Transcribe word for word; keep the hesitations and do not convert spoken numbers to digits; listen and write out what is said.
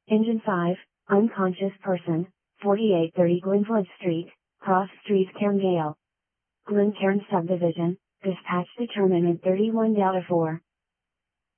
Engine five, unconscious person, forty-eight thirty Glenwood Street, Cross Street, Cairngale. Glencairn Subdivision, dispatch determinant thirty-one Delta four.